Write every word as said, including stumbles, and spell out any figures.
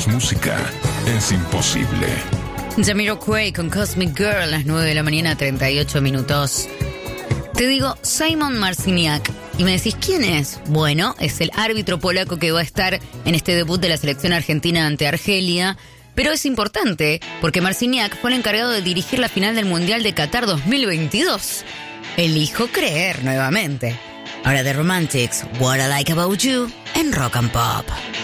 música es imposible. Jamiroquai con Cosmic Girl a las nueve de la mañana, treinta y ocho minutos. Te digo, Simon Marciniak. Y me decís, ¿quién es? Bueno, es el árbitro polaco que va a estar en este debut de la selección argentina ante Argelia. Pero es importante porque Marciniak fue el encargado de dirigir la final del Mundial de Qatar dos mil veintidós. Elijo creer nuevamente. Ahora The Romantics, What I Like About You en Rock and Pop.